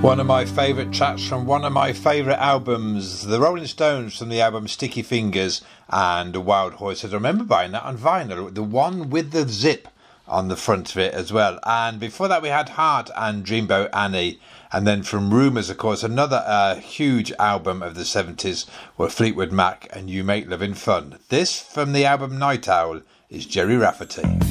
One of my favourite tracks from one of my favourite albums, the Rolling Stones, from the album Sticky Fingers and Wild Horses. I remember buying that on vinyl, the one with the zip on the front of it as well. And before that we had Heart and Dreamboat Annie. And then from Rumours, of course, another huge album of the 70s were Fleetwood Mac and You Make Loving Fun. This from the album Night Owl is Gerry Rafferty.